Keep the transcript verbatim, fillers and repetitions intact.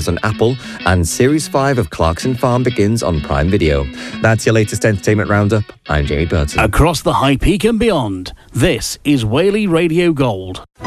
focus on Apple, and Series five of Clarkson Farm begins on Prime Video. That's your latest entertainment roundup. I'm Jamie Burton. Across the High Peak and beyond, this is Whaley Radio Gold.